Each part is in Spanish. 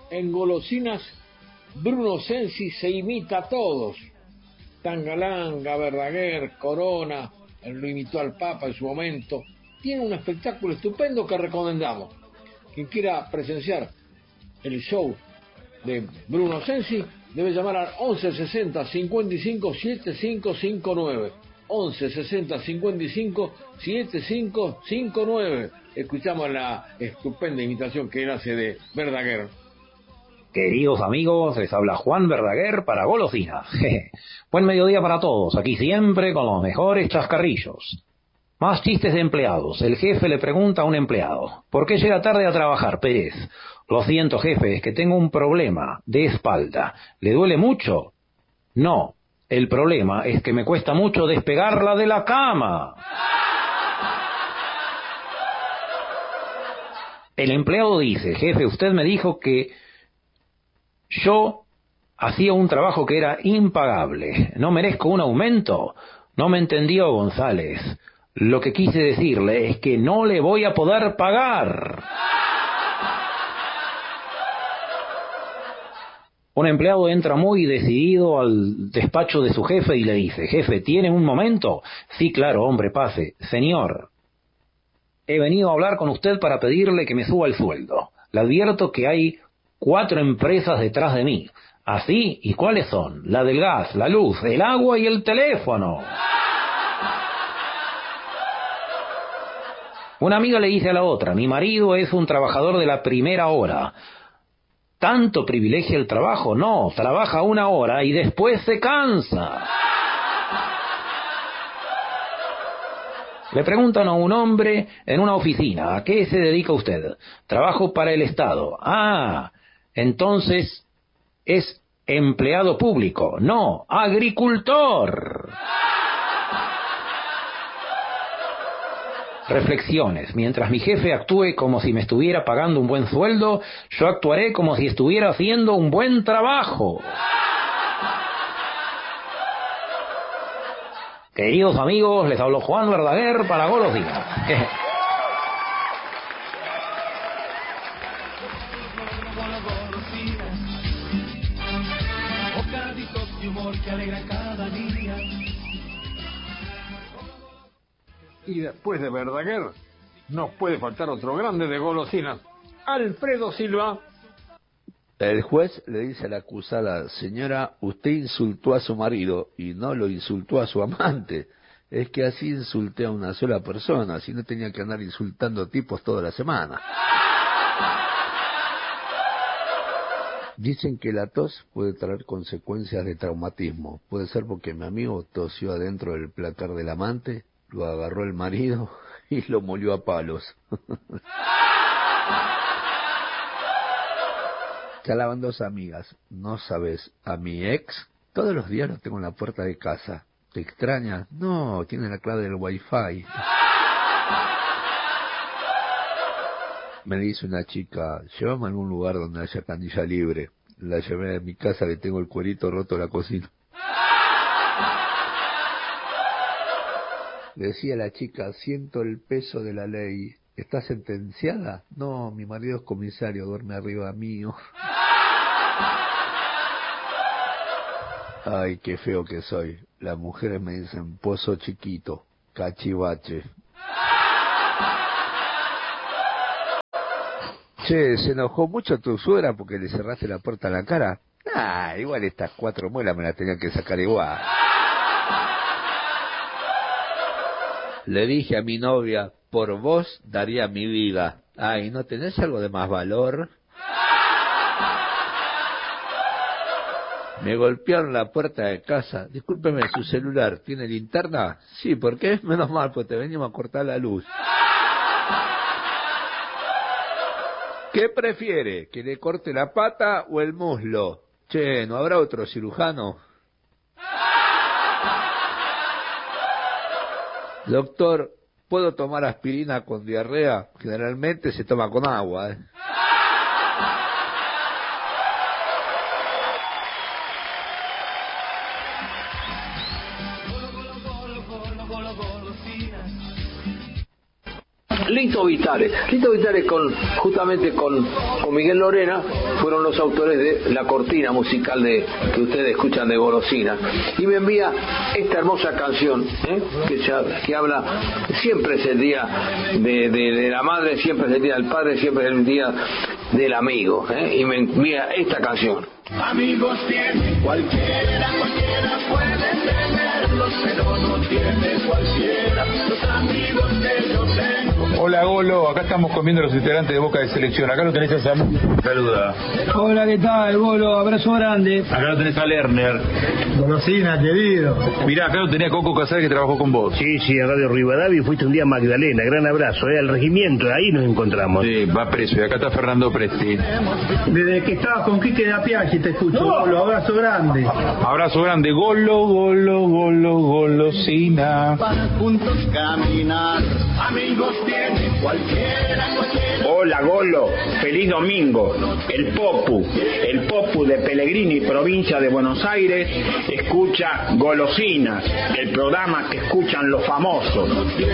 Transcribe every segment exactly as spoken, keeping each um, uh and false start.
En golosinas, Bruno Sensi se imita a todos. Tangalanga, Verdaguer, Corona, él lo imitó al Papa en su momento. Tiene un espectáculo estupendo que recomendamos. Quien quiera presenciar el show de Bruno Sensi debe llamar al once sesenta cincuenta y cinco setenta y cinco cincuenta y nueve. once sesenta cincuenta y cinco setenta y cinco cincuenta y nueve. Escuchamos la estupenda imitación que él hace de Verdaguer. Queridos amigos, les habla Juan Verdaguer para Golosinas. Buen mediodía para todos, aquí siempre con los mejores chascarrillos. Más chistes de empleados. El jefe le pregunta a un empleado: ¿por qué llega tarde a trabajar, Pérez? Lo siento, jefe, es que tengo un problema de espalda. ¿Le duele mucho? No, el problema es que me cuesta mucho despegarla de la cama. El empleado dice: jefe, usted me dijo que yo hacía un trabajo que era impagable. ¿No merezco un aumento? No me entendió, González. Lo que quise decirle es que no le voy a poder pagar. Un empleado entra muy decidido al despacho de su jefe y le dice: jefe, ¿tiene un momento? Sí, claro, hombre, pase. Señor, he venido a hablar con usted para pedirle que me suba el sueldo. Le advierto que hay cuatro empresas detrás de mí. ¿Así? ¿Y cuáles son? La del gas, la luz, el agua y el teléfono. Una amiga le dice a la otra: mi marido es un trabajador de la primera hora. ¿Tanto privilegia el trabajo? No, trabaja una hora y después se cansa. Le preguntan a un hombre en una oficina: ¿a qué se dedica usted? Trabajo para el Estado. Ah, entonces es empleado público. No, agricultor. Reflexiones. Mientras mi jefe actúe como si me estuviera pagando un buen sueldo, yo actuaré como si estuviera haciendo un buen trabajo. Queridos amigos, les habló Juan Verdaguer para Golosinas. Y después de Verdaguer, no puede faltar otro grande de golosinas, Alfredo Silva. El juez le dice a la acusada: señora, usted insultó a su marido y no lo insultó a su amante. Es que así insulté a una sola persona, así no tenía que andar insultando tipos toda la semana. Dicen que la tos puede traer consecuencias de traumatismo. Puede ser porque mi amigo tosió adentro del placar del amante, lo agarró el marido y lo molió a palos. Charlaban dos amigas. ¿No sabes a mi ex? Todos los días lo tengo en la puerta de casa. ¿Te extraña? No, tiene la clave del wifi. Me dice una chica: llévame a algún lugar donde haya canilla libre. La llevé a mi casa, le tengo el cuerito roto en la cocina. Le decía a la chica: siento el peso de la ley. ¿Está sentenciada? No, mi marido es comisario, duerme arriba mío. Ay, qué feo que soy. Las mujeres me dicen pozo chiquito, cachivache. Che, ¿se enojó mucho tu suegra porque le cerraste la puerta a la cara? Ah, igual estas cuatro muelas me las tenían que sacar igual. Le dije a mi novia: por vos daría mi vida. Ay, ¿no tenés algo de más valor? Me golpearon la puerta de casa. Discúlpeme, ¿su celular tiene linterna? Sí, ¿por qué? Menos mal, pues te venimos a cortar la luz. ¿Qué prefiere? ¿Que le corte la pata o el muslo? Che, ¿no habrá otro cirujano? Doctor, ¿puedo tomar aspirina con diarrea? Generalmente se toma con agua, ¿eh? Lito Vitale. Lito Vitale con, justamente con, con Miguel Lorena fueron los autores de la cortina musical de que ustedes escuchan de Golosina. Y me envía esta hermosa canción, ¿eh? que, se, que habla, siempre es el día de, de, de la madre, siempre es el día del padre, siempre es el día del amigo, ¿eh? Y me envía esta canción. Amigos tiene cualquiera, cualquiera puede tenerlos, pero no tiene cualquiera los amigos que yo tengo. Hola Golo, acá estamos comiendo los integrantes de Boca de Selección. Acá lo tenés a Samu. Saluda. Hola, ¿qué tal, Golo? Abrazo grande. Acá lo tenés a Lerner. Golosina, querido. Mirá, acá lo tenés a Coco Casares que trabajó con vos. Sí, sí, a Radio Rivadavia fuiste un día a Magdalena. Gran abrazo, ¿eh? Al regimiento, ahí nos encontramos. Sí, va preso. Y acá está Fernando Presti. Desde que estabas con Quique de Apiachi te escucho, no. Golo, abrazo grande. Abrazo grande, Golo, Golo, Golo, Golosina. Para juntos caminar, amigos tienen cualquiera, cualquiera. Hola Golo, feliz domingo. El Popu, el Popu de Pellegrini, provincia de Buenos Aires, escucha Golosinas, el programa que escuchan los famosos.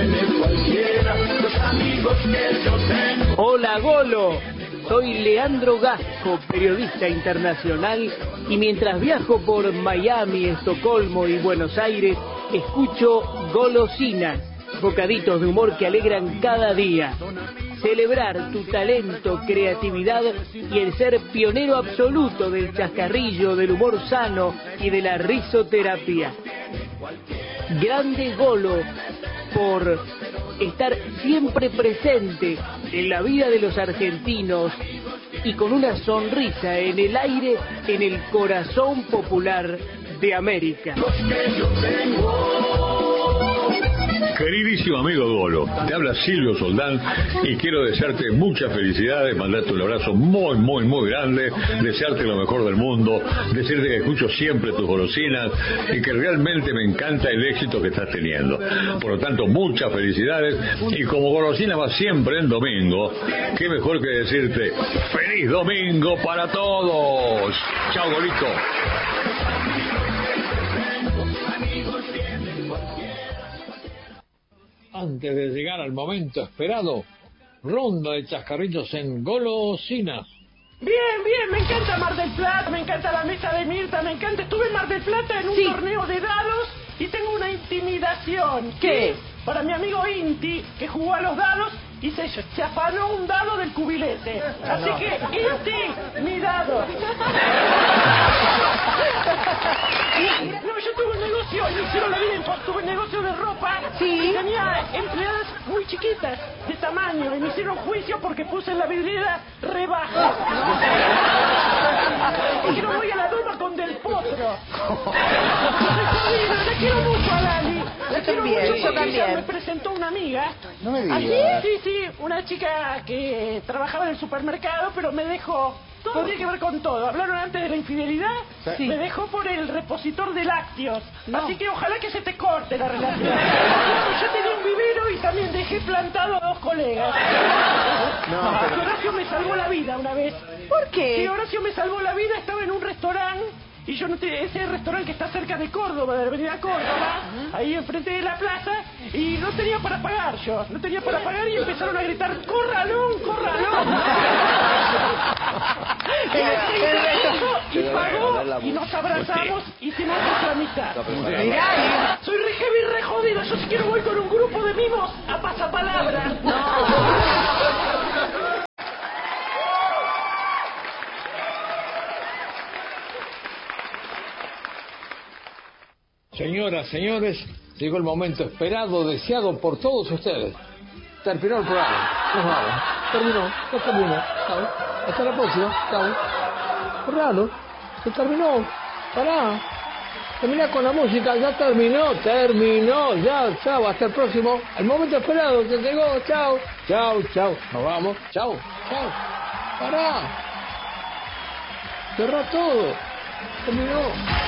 Hola Golo, soy Leandro Gasco, periodista internacional, y mientras viajo por Miami, Estocolmo y Buenos Aires, escucho Golosinas, bocaditos de humor que alegran cada día. Celebrar tu talento, creatividad y el ser pionero absoluto del chascarrillo, del humor sano y de la risoterapia. Grande Golo por estar siempre presente en la vida de los argentinos y con una sonrisa en el aire, en el corazón popular de América. Queridísimo amigo Golo, te habla Silvio Soldán y quiero desearte muchas felicidades, mandarte un abrazo muy, muy, muy grande, desearte lo mejor del mundo, decirte que escucho siempre tus golosinas y que realmente me encanta el éxito que estás teniendo. Por lo tanto, muchas felicidades y como golosina va siempre en domingo, qué mejor que decirte ¡Feliz domingo para todos! ¡Chao, Golito! Antes de llegar al momento esperado, ronda de chascarrillos en Golosinas. Bien, bien, me encanta Mar del Plata, me encanta la mesa de Mirta, me encanta. Estuve en Mar del Plata en un sí. torneo de dados y tengo una intimidación. ¿Qué? Para mi amigo Inti, que jugó a los dados y se, se afanó un dado del cubilete. Así no. que, Inti, mi dado. No, yo tuve un negocio, y me hicieron la vida imposible, tuve un negocio de ropa. Sí. Y tenía empleadas muy chiquitas, de tamaño, y me hicieron juicio porque puse en la vidriera rebaja. Y no voy a la doma con Del Potro. La quiero mucho a Lali. La quiero también, mucho. yo también. Me presentó una amiga. No me ¿Ah, digas. sí? Sí, sí, una chica que trabajaba en el supermercado, pero me dejó. Todo tiene que ver con todo. Hablaron antes de la infidelidad. Sí. Me dejó por el repositor de lácteos. No. Así que ojalá que se te corte la relación. Yo tenía un vivero y también dejé plantado a dos colegas. No, pero... Horacio me salvó la vida una vez. ¿Por qué? Sí, Horacio me salvó la vida. Estaba en un restaurante. Y yo no te, ese restaurante que está cerca de Córdoba, de la avenida Córdoba, uh-huh. ahí enfrente de la plaza, y no tenía para pagar yo, no tenía para pagar y empezaron a gritar, ¡corralón, corralón! Y pagó, y nos abrazamos, y hicimos nuestra amistad. Soy re heavy, re jodido, yo si quiero voy con un grupo de mimos a pasapalabra. No. Señoras, señores, llegó el momento esperado, deseado por todos ustedes. Terminó el programa. Nos vamos. Terminó. Ya terminó. Chao. Hasta la próxima. Chao. Raro. Se terminó. Pará. Termina con la música. Ya terminó. Terminó. Ya. Chao. Hasta el próximo. El momento esperado. Se llegó. Chao. Chao. Chao. Nos vamos. Chao. Chao. Pará. Cerró todo. Terminó.